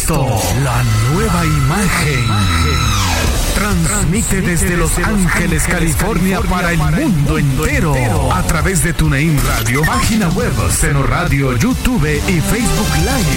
Cristo, la nueva imagen. Transmite desde Los Ángeles, California, para el mundo entero. A través de TuneIn Radio, página web, Seno Radio, YouTube y Facebook Live.